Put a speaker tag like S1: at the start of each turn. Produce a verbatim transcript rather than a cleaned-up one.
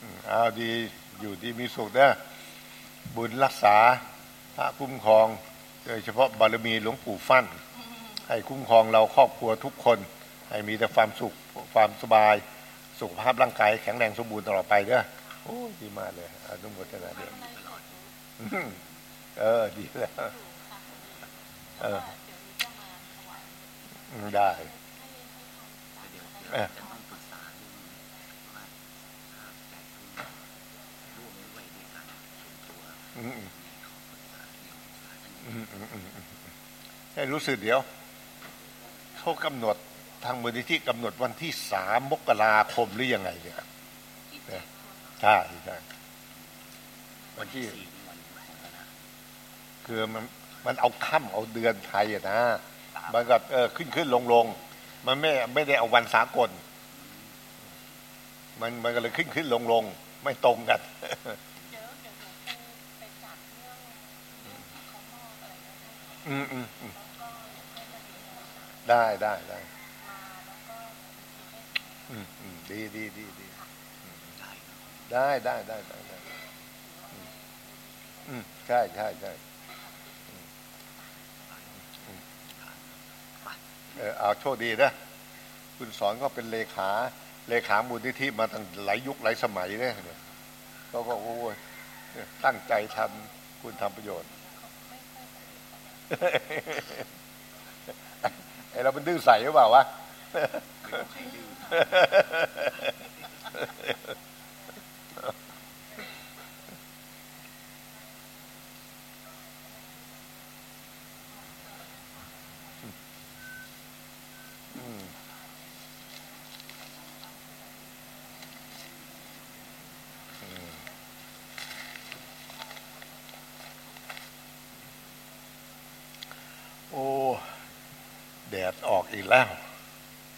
S1: เอาดีอยู่ดีมีสุขนะบุญรักษาพระคุ้มครองโดยเฉพาะบารมีหลวงปู่ฟั่นให้คุ้มครองเราครอบครัวทุกคนให้มีแต่ความสุขความสบายสุขภาพร่างกายแข็งแรงสมบูรณ์ตลอดไปเด้อโอ้ดีมากเลยอนุโมทนาเด้อเออดีแล้วเออได้เออให้รู้สึกเดี๋ยวเขากำหนดทางมูลนิธิกำหนดวันที่สามมกราคมหรือยังไงเนี่ยใช่ใช่วันที่คือมันมันเอาค่ำเอาเดือนไทยอะนะมันก็เออขึ้นขึ้นลงลงมันไม่ไม่ได้เอาวันสากลมันมันก็เลยขึ้นขึ้นลงลงไม่ตรงกันอืมอืมอืมได้ได้ได้อืมอืมดีดีดีดีได้ได้ได้ได้ได้อืมใช่ใช่ใช่เออเอาโชคดีนะคุณสอนก็เป็นเลขาเลขามูลนิธิมาตั้งหลายยุคหลายสมัยเนี่ยเขาก็โอ้ยตั้งใจทำคุณทำประโยชน์ไอเราเป็นดื้อใส่หรือเปล่าวะโอ้แดดออกอีกแล้ว